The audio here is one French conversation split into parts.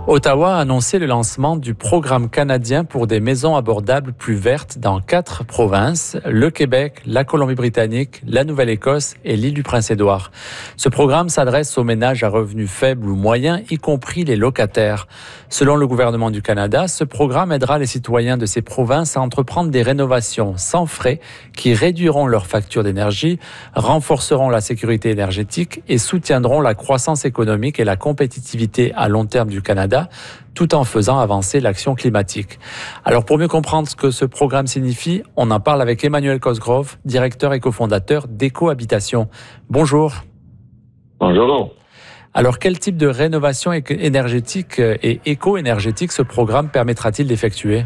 Ottawa a annoncé le lancement du programme canadien pour des maisons abordables plus vertes dans 4 provinces, le Québec, la Colombie-Britannique, la Nouvelle-Écosse et l'île du Prince-Édouard. Ce programme s'adresse aux ménages à revenus faibles ou moyens, y compris les locataires. Selon le gouvernement du Canada, ce programme aidera les citoyens de ces provinces à entreprendre des rénovations sans frais qui réduiront leur facture d'énergie, renforceront la sécurité énergétique et soutiendront la croissance économique et la compétitivité à long terme du Canada, tout en faisant avancer l'action climatique. Alors pour mieux comprendre ce que ce programme signifie, on en parle avec Emmanuel Cosgrove, directeur et cofondateur d'Éco-Habitation. Bonjour. Bonjour. Alors quel type de rénovation énergétique et éco-énergétique ce programme permettra-t-il d'effectuer?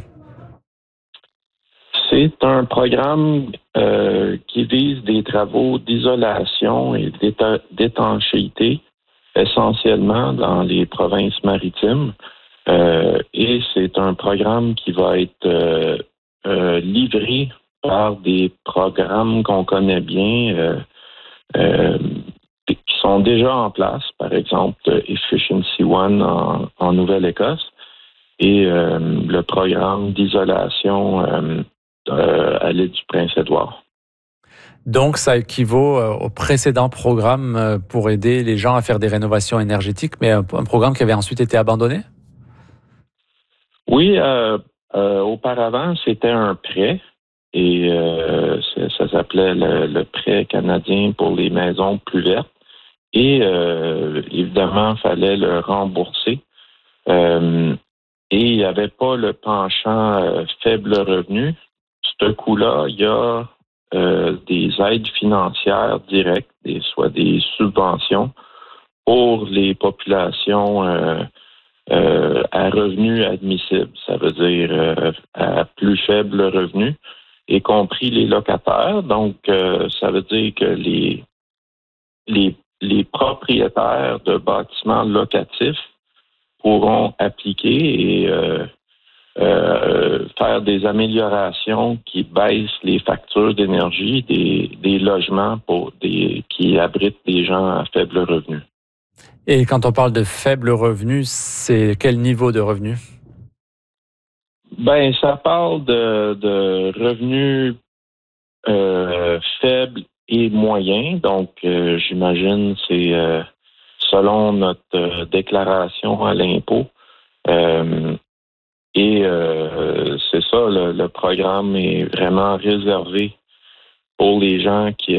C'est un programme qui vise des travaux d'isolation et d'étanchéité essentiellement dans les provinces maritimes. Et c'est un programme qui va être livré par des programmes qu'on connaît bien, qui sont déjà en place, par exemple Efficiency One en Nouvelle-Écosse et le programme d'isolation à l'île du Prince-Édouard. Donc, ça équivaut au précédent programme pour aider les gens à faire des rénovations énergétiques, mais un programme qui avait ensuite été abandonné? Oui, auparavant, c'était un prêt et ça s'appelait le prêt canadien pour les maisons plus vertes et évidemment, il fallait le rembourser. Et il n'y avait pas le penchant faible revenu. Ce coup-là, il y a des aides financières directes, soit des subventions pour les populations à revenus admissibles. Ça veut dire à plus faible revenu, y compris les locataires. Donc, ça veut dire que les propriétaires de bâtiments locatifs pourront appliquer et faire des améliorations qui baissent les factures d'énergie des logements qui abritent des gens à faible revenu. Et quand on parle de faible revenu, c'est quel niveau de revenu? Ben, ça parle de revenus faibles et moyens. Donc, j'imagine c'est selon notre déclaration à l'impôt. Et c'est ça, le programme est vraiment réservé pour les gens qui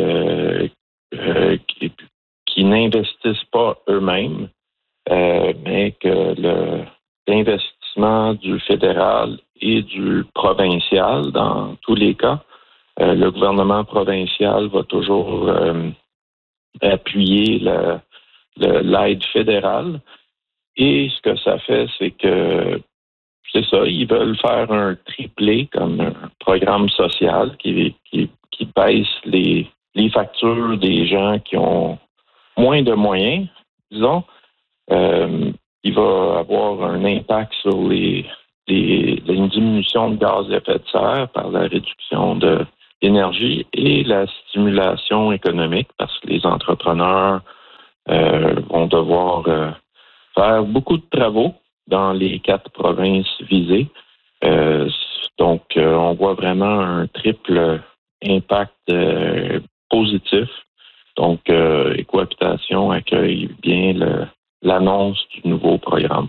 n'investissent pas eux-mêmes, mais que l'investissement du fédéral et du provincial, dans tous les cas, le gouvernement provincial va toujours appuyer l'aide fédérale. Et ce que ça fait, c'est que c'est ça, ils veulent faire un triplé comme un programme social qui baisse les factures des gens qui ont moins de moyens, disons. Il va avoir un impact sur une diminution de gaz à effet de serre par la réduction de l'énergie et la stimulation économique parce que les entrepreneurs vont devoir faire beaucoup de travaux dans les 4 provinces visées. Donc, on voit vraiment un triple impact positif. Donc, Éco-Habitation accueille bien l'annonce du nouveau programme.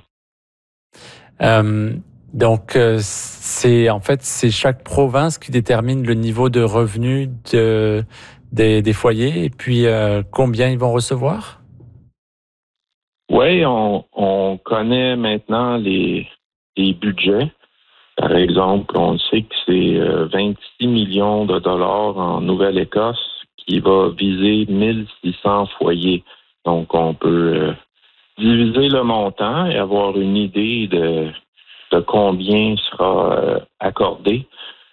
Donc, c'est chaque province qui détermine le niveau de revenu des foyers et puis combien ils vont recevoir? Oui, on connaît maintenant les budgets. Par exemple, on sait que c'est 26 millions de dollars en Nouvelle-Écosse qui va viser 1600 foyers. Donc, on peut diviser le montant et avoir une idée de combien sera accordé.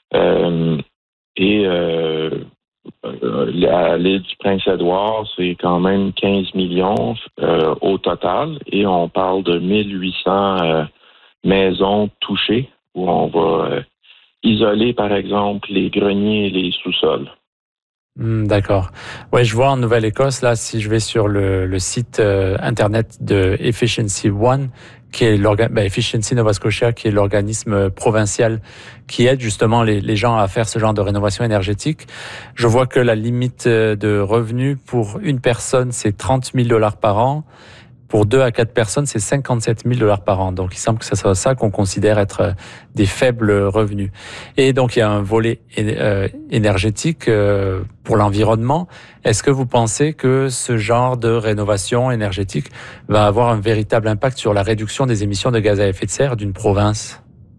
À l'île du Prince-Édouard, c'est quand même 15 millions au total et on parle de 1800 maisons touchées où on va isoler, par exemple, les greniers et les sous-sols. D'accord. Ouais, je vois en Nouvelle-Écosse, là, si je vais sur le site internet de Efficiency One, qui est Efficiency Nova Scotia, qui est l'organisme provincial qui aide justement les gens à faire ce genre de rénovation énergétique. Je vois que la limite de revenus pour une personne, c'est 30 000 $ par an. Pour 2 à 4 personnes, c'est 57 000 $ par an. Donc, il semble que ce soit ça qu'on considère être des faibles revenus. Et donc, il y a un volet énergétique pour l'environnement. Est-ce que vous pensez que ce genre de rénovation énergétique va avoir un véritable impact sur la réduction des émissions de gaz à effet de serre d'une province?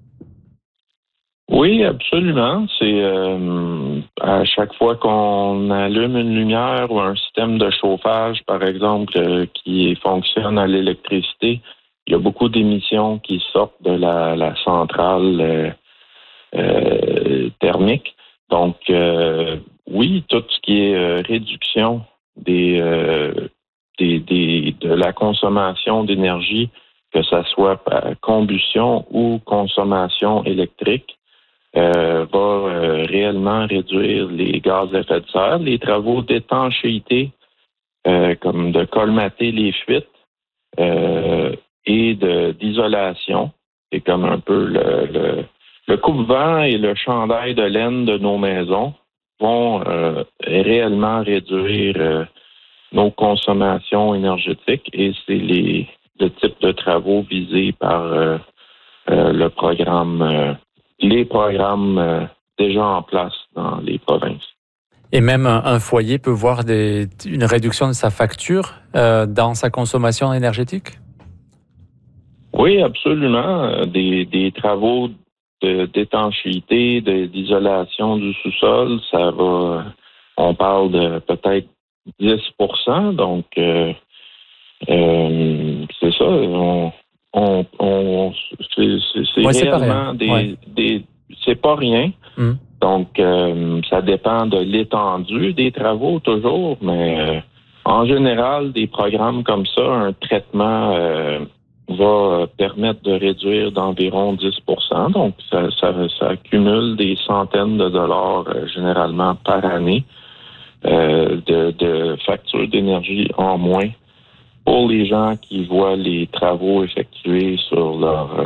Oui, absolument. C'est à chaque fois qu'on allume une lumière ou un système de chauffage, par exemple, qui fonctionne à l'électricité, il y a beaucoup d'émissions qui sortent de la centrale thermique. Donc, oui, tout ce qui est réduction de la consommation d'énergie, que ce soit par combustion ou consommation électrique, va réellement réduire les gaz à effet de serre. Les travaux d'étanchéité, comme de colmater les fuites et d'isolation, c'est comme un peu le coupe-vent et le chandail de laine de nos maisons vont réellement réduire nos consommations énergétiques et c'est le type de travaux visés par le programme les programmes déjà en place dans les provinces. Et même un foyer peut voir une réduction de sa facture dans sa consommation énergétique? Oui, absolument. Des travaux d'étanchéité, d'isolation du sous-sol, ça va. On parle de peut-être 10%. Donc, c'est ça. C'est réellement c'est pas rien. Donc, ça dépend de l'étendue des travaux toujours, mais en général, des programmes comme ça, un traitement va permettre de réduire d'environ 10%. Donc, ça accumule des centaines de dollars généralement par année de factures d'énergie en moins pour les gens qui voient les travaux effectués sur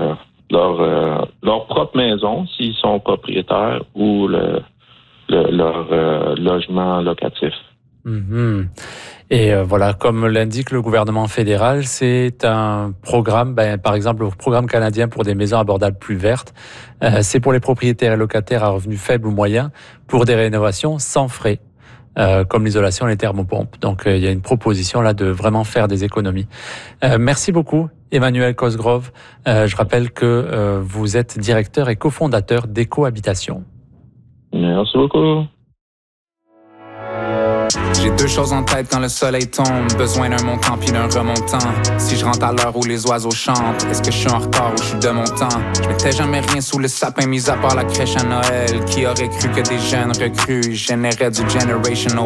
leur propre maison, s'ils sont propriétaires, ou leur logement locatif. Mm-hmm. Et voilà, comme l'indique le gouvernement fédéral, c'est un programme, par exemple le programme canadien pour des maisons abordables plus vertes. C'est pour les propriétaires et locataires à revenus faibles ou moyens pour des rénovations sans frais. Comme l'isolation et les thermopompes. Donc, il y a une proposition là de vraiment faire des économies. Merci beaucoup, Emmanuel Cosgrove. Je rappelle que vous êtes directeur et cofondateur d'Écohabitation. Merci beaucoup. J'ai deux choses en tête quand le soleil tombe. Besoin d'un montant puis d'un remontant. Si je rentre à l'heure où les oiseaux chantent, est-ce que je suis en retard ou je suis de mon temps? Je mettais jamais rien sous le sapin, mis à part la crèche à Noël. Qui aurait cru que des jeunes recrues généraient du generational